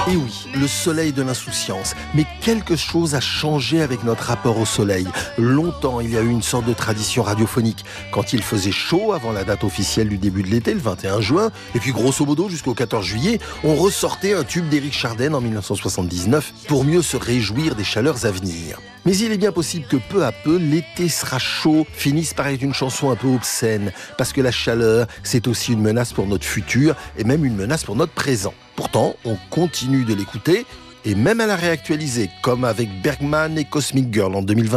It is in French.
Et oui, le soleil de l'insouciance. Mais quelque chose a changé avec notre rapport au soleil. Longtemps, il y a eu une sorte de tradition radiophonique. Quand il faisait chaud, avant la date officielle du début de l'été, le 21 juin, et puis grosso modo jusqu'au 14 juillet, on ressortait un tube d'Éric Chardin en 1979 pour mieux se réjouir des chaleurs à venir. Mais il est bien possible que peu à peu, l'été sera chaud, finisse par être une chanson un peu obscène, parce que la chaleur, c'est aussi une menace pour notre futur et même une menace pour notre présent. Pourtant, on continue de l'écouter et même à la réactualiser, comme avec Bergman et Cosmic Girl en 2020.